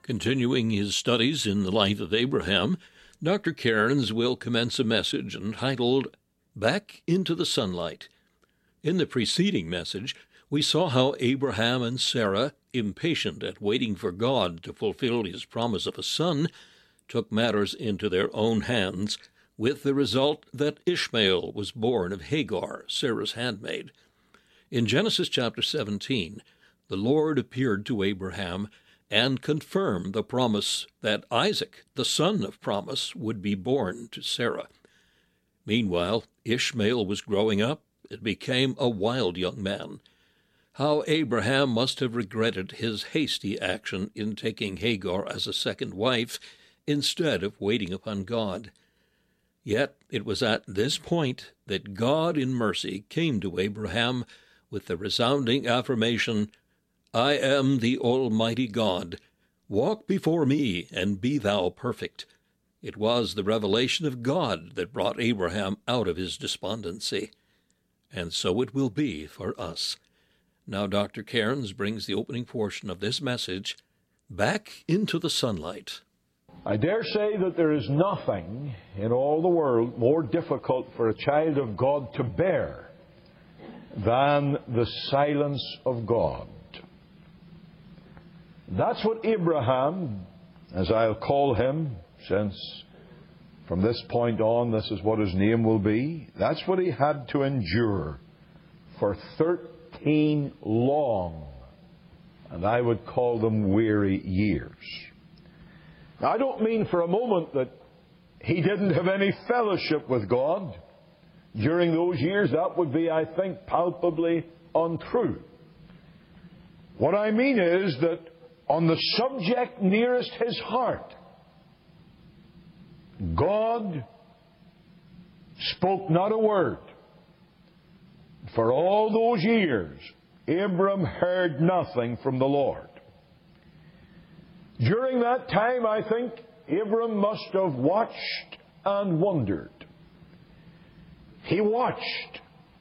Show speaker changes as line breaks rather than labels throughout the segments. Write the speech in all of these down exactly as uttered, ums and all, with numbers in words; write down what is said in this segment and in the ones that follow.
Continuing his studies in the life of Abraham, Doctor Cairns will commence a message entitled Back into the Sunlight. In the preceding message, we saw how Abraham and Sarah, impatient at waiting for God to fulfill his promise of a son, took matters into their own hands, with the result that Ishmael was born of Hagar, Sarah's handmaid. In Genesis chapter seventeen, the Lord appeared to Abraham and confirmed the promise that Isaac, the son of promise, would be born to Sarah. Meanwhile, Ishmael was growing up and became a wild young man. How Abraham must have regretted his hasty action in taking Hagar as a second wife instead of waiting upon God. Yet it was at this point that God in mercy came to Abraham with the resounding affirmation, I am the Almighty God. Walk before me, and be thou perfect. It was the revelation of God that brought Abraham out of his despondency. And so it will be for us. Now Doctor Cairns brings the opening portion of this message, Back into the Sunlight.
I dare say that there is nothing in all the world more difficult for a child of God to bear than the silence of God. That's what Abraham, as I'll call him, since from this point on this is what his name will be, that's what he had to endure for thirteen long, and I would call them weary years. Now, I don't mean for a moment that he didn't have any fellowship with God during those years. That would be, I think, palpably untrue. What I mean is that on the subject nearest his heart, God spoke not a word. For all those years, Abram heard nothing from the Lord. During that time, I think Abram must have watched and wondered. He watched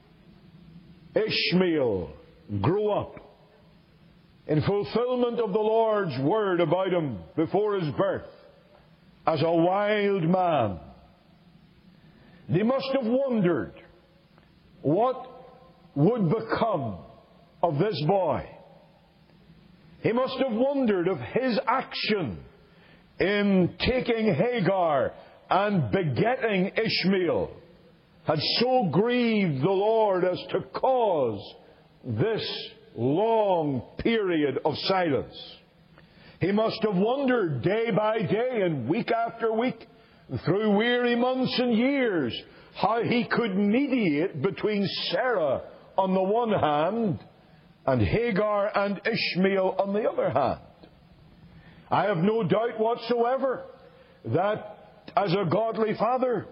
Ishmael grow up in fulfillment of the Lord's word about him before his birth as a wild man. He must have wondered what would become of this boy. He must have wondered if his action in taking Hagar and begetting Ishmael had so grieved the Lord as to cause this long period of silence. He must have wondered day by day and week after week, through weary months and years, how he could mediate between Sarah on the one hand and Hagar and Ishmael on the other hand. I have no doubt whatsoever that as a godly father,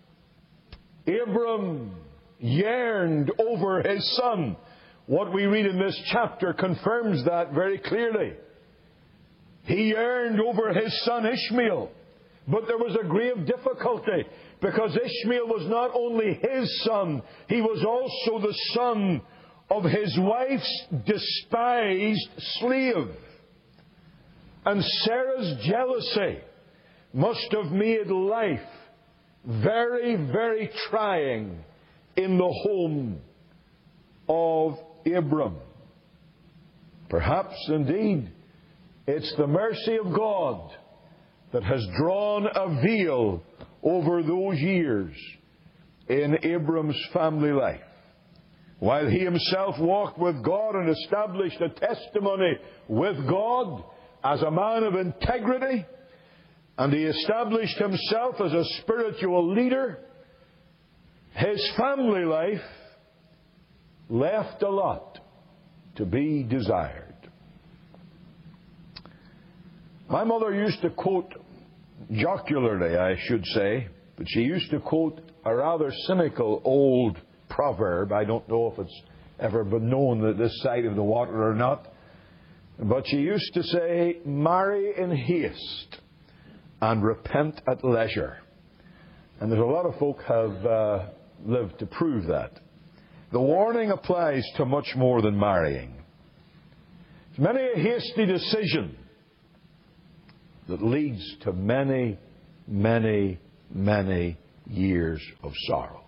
Abram yearned over his son. What we read in this chapter confirms that very clearly. He yearned over his son Ishmael, but there was a grave difficulty because Ishmael was not only his son, he was also the son of his wife's despised slave. And Sarah's jealousy must have made life very, very trying in the home of Abram. Perhaps, indeed, it's the mercy of God that has drawn a veil over those years in Abram's family life. While he himself walked with God and established a testimony with God as a man of integrity, and he established himself as a spiritual leader, his family life left a lot to be desired. My mother used to quote, jocularly I should say, but she used to quote a rather cynical old proverb. I don't know if it's ever been known at this side of the water or not. But she used to say, marry in haste and repent at leisure. And there's a lot of folk have uh, lived to prove that. The warning applies to much more than marrying. It's many a hasty decision that leads to many, many, many years of sorrow.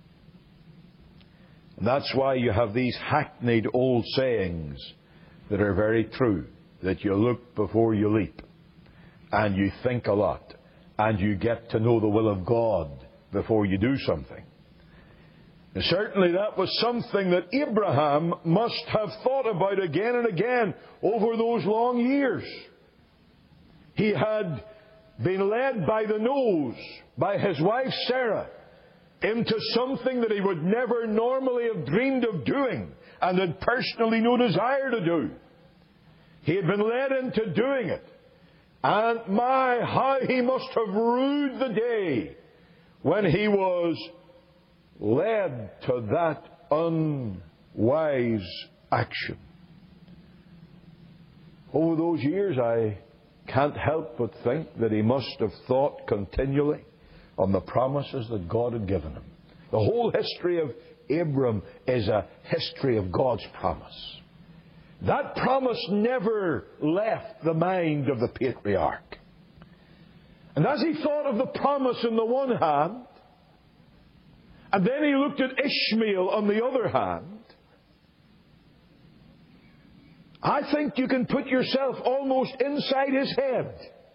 And that's why you have these hackneyed old sayings that are very true, that you look before you leap, and you think a lot, and you get to know the will of God before you do something. And certainly that was something that Abraham must have thought about again and again over those long years. He had been led by the nose by his wife Sarah into something that he would never normally have dreamed of doing and had personally no desire to do. He had been led into doing it. And my, how he must have rued the day when he was led to that unwise action. Over those years, I can't help but think that he must have thought continually on the promises that God had given him. The whole history of Abram is a history of God's promise. That promise never left the mind of the patriarch. And as he thought of the promise on the one hand, and then he looked at Ishmael on the other hand, I think you can put yourself almost inside his head.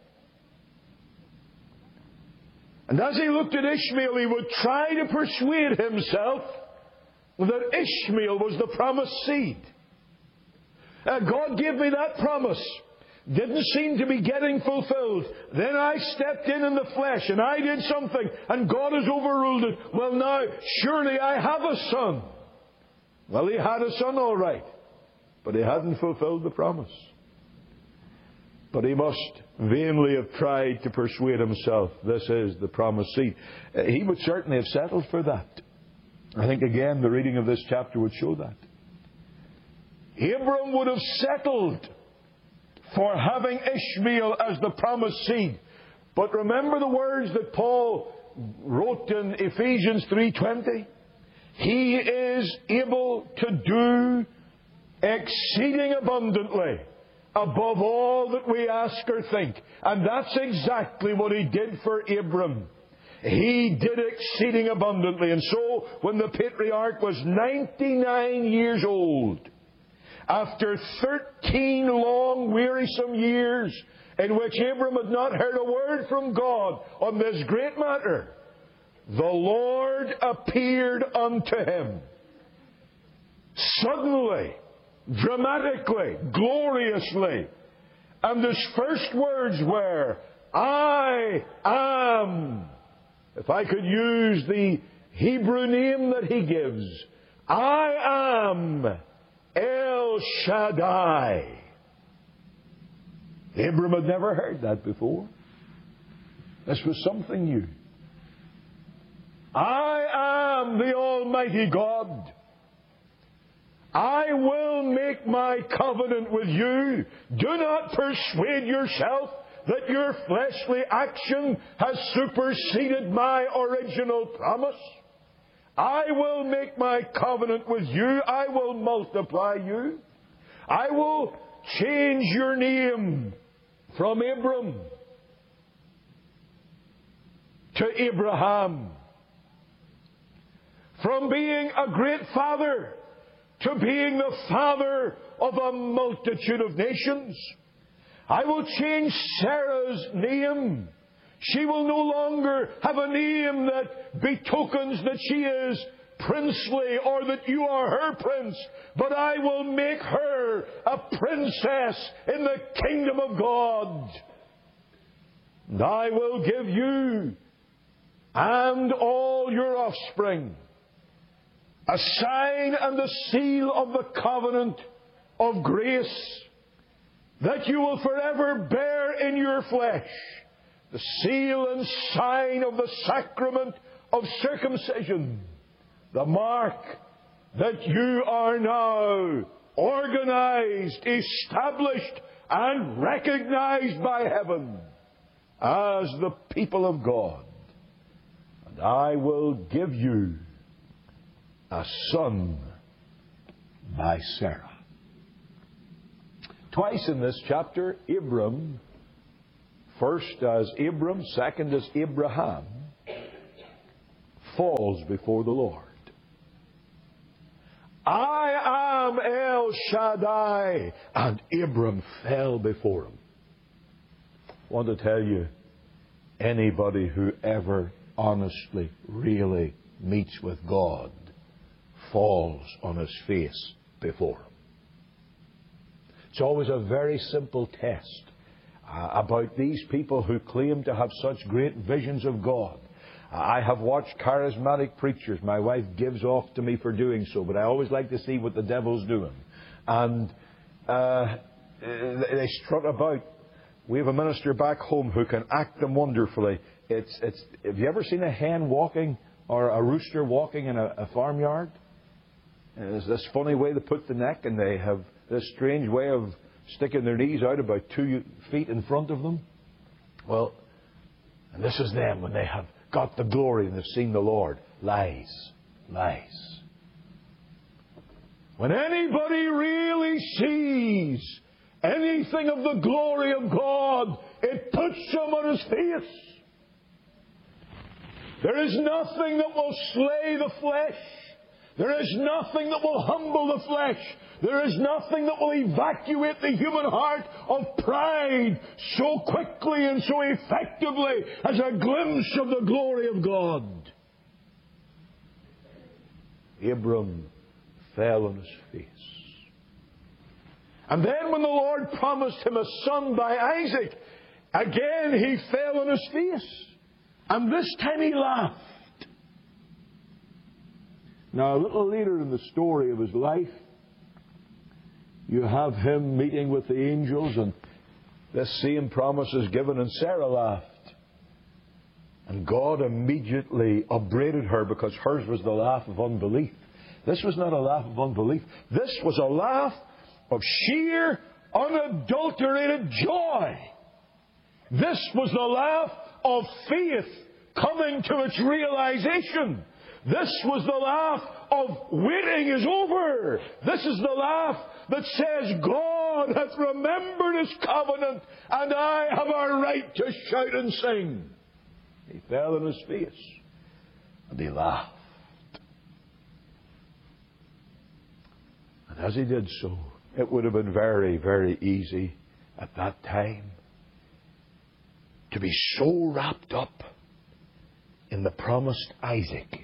And as he looked at Ishmael, he would try to persuade himself that Ishmael was the promised seed. Uh, God gave me that promise. Didn't seem to be getting fulfilled. Then I stepped in in the flesh and I did something and God has overruled it. Well, now, surely I have a son. Well, he had a son, all right. But he hadn't fulfilled the promise. But he must vainly have tried to persuade himself this is the promised seed. Uh, he would certainly have settled for that. I think, again, the reading of this chapter would show that. Abram would have settled for having Ishmael as the promised seed. But remember the words that Paul wrote in Ephesians three twenty? He is able to do exceeding abundantly above all that we ask or think. And that's exactly what he did for Abram. He did exceeding abundantly. And so, when the patriarch was ninety-nine years old, after thirteen long, wearisome years in which Abram had not heard a word from God on this great matter, the Lord appeared unto him. Suddenly, dramatically, gloriously. And his first words were, I am. If I could use the Hebrew name that he gives, I am El Shaddai. Abram had never heard that before. This was something new. I am the Almighty God. I will make my covenant with you. Do not persuade yourself that your fleshly action has superseded my original promise. I will make my covenant with you. I will multiply you. I will change your name from Abram to Abraham. From being a great father to being the father of a multitude of nations. I will change Sarah's name. She will no longer have a name that betokens that she is princely or that you are her prince, but I will make her a princess in the kingdom of God. And I will give you and all your offspring a sign and a seal of the covenant of grace that you will forever bear in your flesh, the seal and sign of the sacrament of circumcision, the mark that you are now organized, established, and recognized by heaven as the people of God. And I will give you a son by Sarah. Twice in this chapter, Abram first as Abram, second as Abraham, falls before the Lord. I am El Shaddai. And Abram fell before him. I want to tell you, anybody who ever honestly, really meets with God falls on his face before him. It's always a very simple test uh, about these people who claim to have such great visions of God. I have watched charismatic preachers. My wife gives off to me for doing so, but I always like to see what the devil's doing. And uh, they strut about. We have a minister back home who can act them wonderfully. It's, it's, have you ever seen a hen walking or a rooster walking in a, a farmyard? There's this funny way they put the neck, and they have this strange way of sticking their knees out about two feet in front of them. Well, and this is them when they have got the glory and they've seen the Lord. Lies. Lies. When anybody really sees anything of the glory of God, it puts him on his face. There is nothing that will slay the flesh. There is nothing that will humble the flesh. There is nothing that will evacuate the human heart of pride so quickly and so effectively as a glimpse of the glory of God. Abram fell on his face. And then when the Lord promised him a son by Isaac, again he fell on his face. And this time he laughed. Now, a little later in the story of his life, you have him meeting with the angels, and this same promise is given, and Sarah laughed. And God immediately upbraided her because hers was the laugh of unbelief. This was not a laugh of unbelief. This was a laugh of sheer, unadulterated joy. This was the laugh of faith coming to its realization. This was the laugh of waiting is over. This is the laugh that says God hath remembered his covenant, and I have a right to shout and sing. He fell on his face and he laughed. And as he did so, it would have been very, very easy at that time to be so wrapped up in the promised Isaac,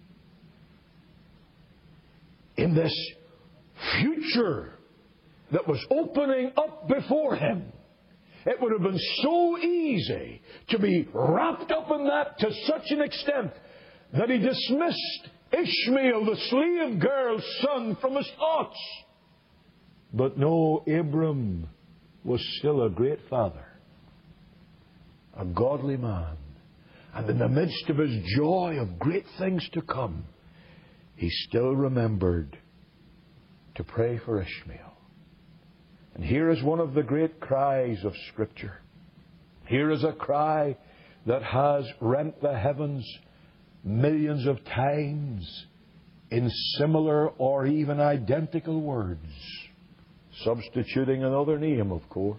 in this future that was opening up before him. It would have been so easy to be wrapped up in that to such an extent that he dismissed Ishmael, the slave girl's son, from his thoughts. But no, Abram was still a great father, a godly man. And in the midst of his joy of great things to come, he still remembered to pray for Ishmael. And here is one of the great cries of Scripture. Here is a cry that has rent the heavens millions of times in similar or even identical words, substituting another name, of course.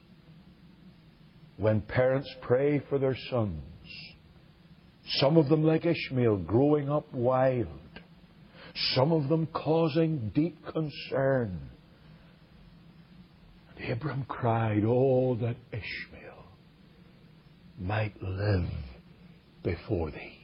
When parents pray for their sons, some of them like Ishmael growing up wild, some of them causing deep concern. And Abram cried, "Oh, that Ishmael might live before thee."